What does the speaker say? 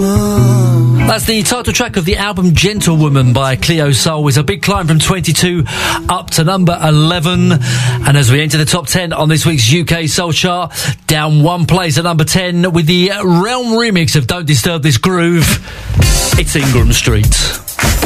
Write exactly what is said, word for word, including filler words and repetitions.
That's the title track of the album Gentlewoman by Cleo Sol. It's a big climb from twenty-two up to number eleven. And as we enter the top ten on this week's U K Soul Chart, down one place at number ten with the Realm remix of Don't Disturb This Groove, it's Ingram Street.